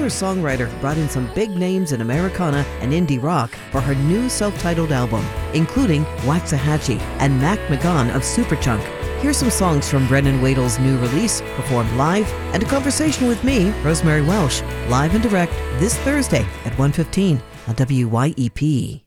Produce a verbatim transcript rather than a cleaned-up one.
singer-songwriter brought in some big names in Americana and indie rock for her new self-titled album, including Waxahachie and Mac McGahan of Superchunk. Here's some songs from Brendan Wadle's new release, performed live, and a conversation with me, Rosemary Welsh, live and direct this Thursday at one fifteen on W Y E P.